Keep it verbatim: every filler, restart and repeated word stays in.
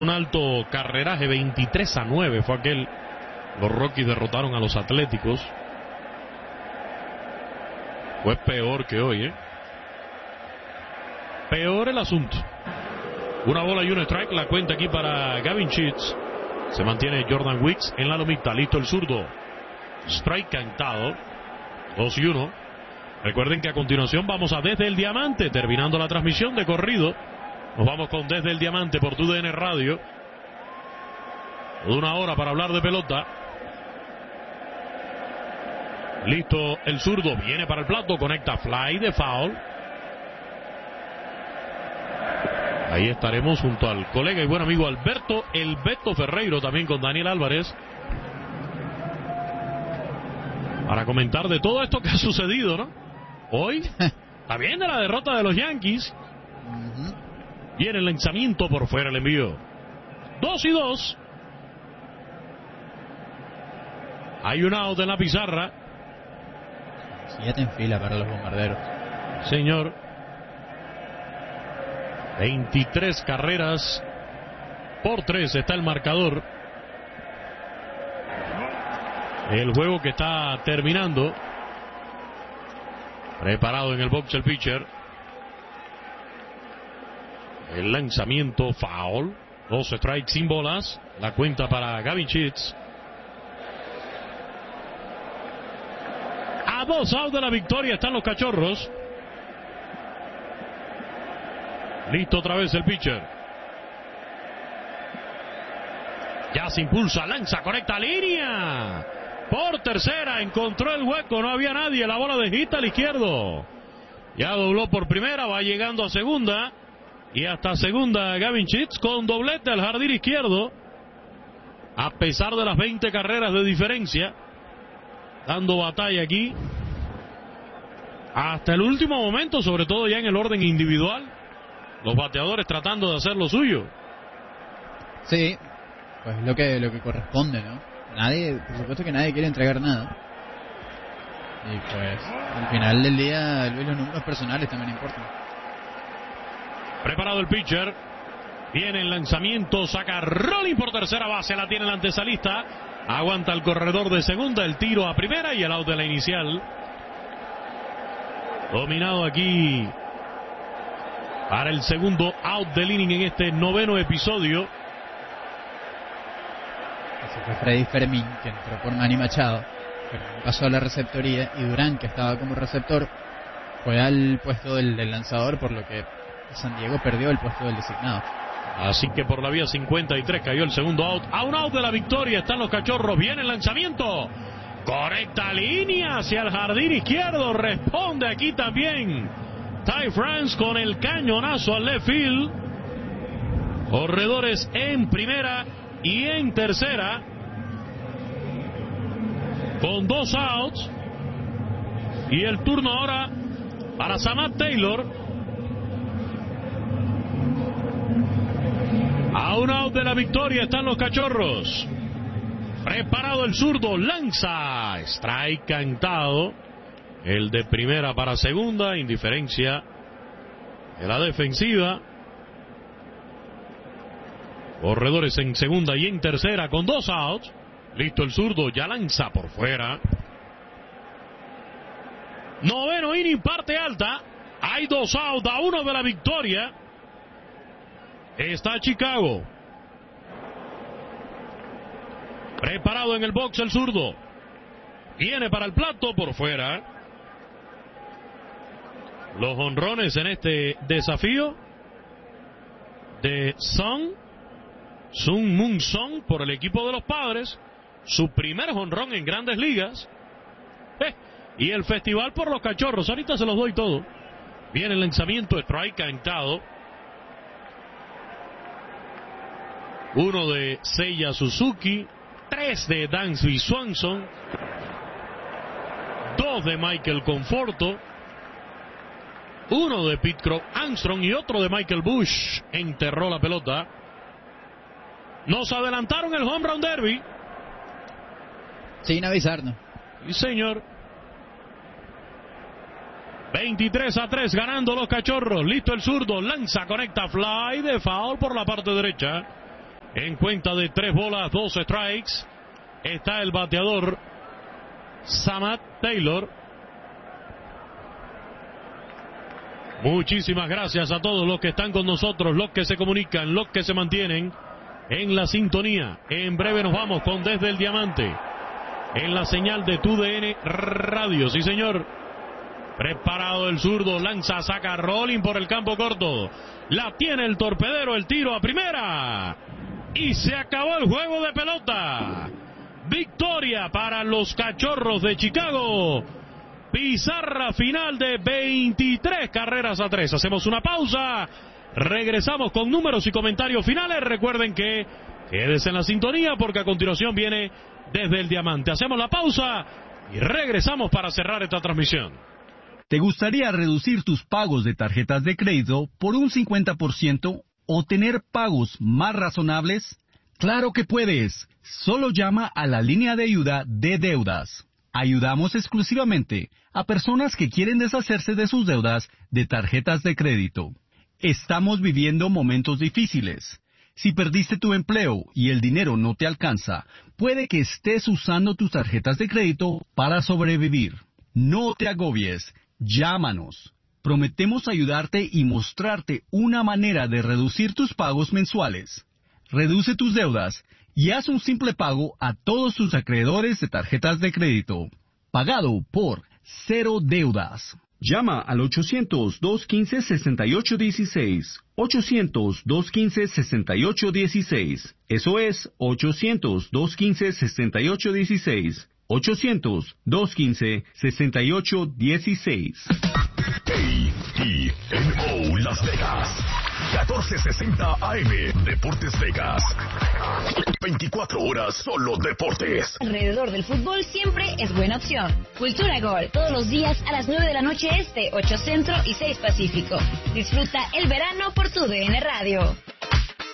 Un alto carreraje, veintitrés a nueve fue aquel. Los Rockies derrotaron a los Atléticos. Fue peor que hoy, ¿eh? Peor el asunto. Una bola y un strike, la cuenta aquí para Gavin Sheets. Se mantiene Jordan Wicks en la lomita, listo el zurdo. Strike cantado. dos y uno. Recuerden que a continuación vamos a Desde el Diamante, terminando la transmisión de corrido. Nos vamos con Desde el Diamante por tu D N Radio. Una hora para hablar de pelota. Listo el zurdo, viene para el plato, conecta fly de foul. Ahí estaremos junto al colega y buen amigo Alberto El Beto Ferreiro, también con Daniel Álvarez, para comentar de todo esto que ha sucedido, ¿no? Hoy, también de la derrota de los Yankees. Viene el lanzamiento por fuera, el envío. Dos y dos. Hay un out en la pizarra. Siete en fila para los Bombarderos. Señor. veintitrés carreras por tres está el marcador. El juego que está terminando. Preparado en el box el pitcher. El lanzamiento foul. Dos strikes sin bolas. La cuenta para Gavin Sheets. A dos out de la victoria están los Cachorros. Listo otra vez el pitcher. Ya se impulsa, lanza, conecta línea. Por tercera, encontró el hueco, no había nadie. La bola de hit al izquierdo. Ya dobló por primera, va llegando a segunda. Y hasta segunda Gavin Sheets con doblete al jardín izquierdo. A pesar de las veinte carreras de diferencia. Dando batalla aquí. Hasta el último momento, sobre todo ya en el orden individual. Los bateadores tratando de hacer lo suyo. Sí, pues lo que, lo que corresponde, ¿no? Nadie, por supuesto que nadie quiere entregar nada. Y pues, al final del día, los números personales también importan. Preparado el pitcher. Viene el lanzamiento. Saca rolling por tercera base. La tiene el antesalista. Aguanta el corredor de segunda. El tiro a primera y el out de la inicial. Dominado aquí para el segundo out del inning en este noveno episodio. Ese fue Freddy Fermín, que entró por Manny Machado, pero pasó a la receptoría, y Durán, que estaba como receptor, fue al puesto del, del lanzador, por lo que San Diego perdió el puesto del designado. Así que por la vía cincuenta y tres cayó el segundo out. A un out de la victoria están los Cachorros. Viene el lanzamiento. Correcta línea hacia el jardín izquierdo. Responde aquí también Ty France con el cañonazo al left field. Corredores en primera y en tercera. Con dos outs. Y el turno ahora para Samad Taylor. A un out de la victoria están los Cachorros. Preparado el zurdo, lanza. Strike cantado. El de primera para segunda. Indiferencia de la defensiva. Corredores en segunda y en tercera con dos outs. Listo el zurdo, ya lanza por fuera. Noveno inning, parte alta. Hay dos outs, a uno de la victoria. Está Chicago. Preparado en el box el zurdo. Viene para el plato por fuera. Los jonrones en este desafío de Sung Sung Moon Sung por el equipo de los Padres. Su primer jonrón en Grandes Ligas. Eh, y el festival por los Cachorros. Ahorita se los doy todo. Viene el lanzamiento, strike cantado. Uno de Seiya Suzuki. Tres de Dansby Swanson. Dos de Michael Conforto. Uno de Pete Crow Armstrong y otro de Michael Bush. Enterró la pelota. Nos adelantaron el Home Run Derby. Sin avisarnos. Sí, señor. veintitrés a tres ganando los Cachorros. Listo el zurdo. Lanza, conecta fly de foul por la parte derecha. En cuenta de tres bolas, dos strikes, está el bateador Samad Taylor. Muchísimas gracias a todos los que están con nosotros, los que se comunican, los que se mantienen en la sintonía. En breve nos vamos con Desde el Diamante, en la señal de Tu D N Radio. Sí, señor. Preparado el zurdo, lanza, saca rolling por el campo corto. La tiene el torpedero, el tiro a primera. Y se acabó el juego de pelota. Victoria para los Cachorros de Chicago. Pizarra final de veintitrés carreras a tres. Hacemos una pausa. Regresamos con números y comentarios finales. Recuerden que quédese en la sintonía porque a continuación viene Desde el Diamante. Hacemos la pausa y regresamos para cerrar esta transmisión. ¿Te gustaría reducir tus pagos de tarjetas de crédito por un cincuenta por ciento o tener pagos más razonables? ¡Claro que puedes! Solo llama a la línea de ayuda de deudas. Ayudamos exclusivamente a personas que quieren deshacerse de sus deudas de tarjetas de crédito. Estamos viviendo momentos difíciles. Si perdiste tu empleo y el dinero no te alcanza, puede que estés usando tus tarjetas de crédito para sobrevivir. No te agobies. Llámanos. Prometemos ayudarte y mostrarte una manera de reducir tus pagos mensuales. Reduce tus deudas y haz un simple pago a todos tus acreedores de tarjetas de crédito. Pagado por Cero Deudas. Llama al ochocientos, dos quince, sesenta y ocho dieciséis. ochocientos, dos quince, sesenta y ocho dieciséis. Eso es ochocientos, dos quince, sesenta y ocho dieciséis. ochocientos, dos quince, sesenta y ocho dieciséis. A E N O Las Vegas, catorce sesenta A M, Deportes Vegas. veinticuatro horas solo deportes. Alrededor del fútbol siempre es buena opción. Cultura Gol, todos los días a las nueve de la noche este, ocho Centro y seis Pacífico. Disfruta el verano por Tu D N Radio.